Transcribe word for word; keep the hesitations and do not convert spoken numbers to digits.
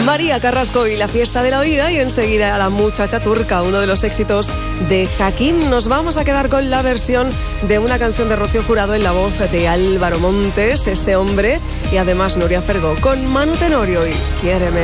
María Carrasco y la fiesta de la oída, y enseguida a La muchacha turca, uno de los éxitos de Hakim. Nos vamos a quedar con la versión de una canción de Rocío Jurado en la voz de Álvaro Montes, Ese hombre, y además Nuria Fergó con Manu Tenorio y Quiéreme.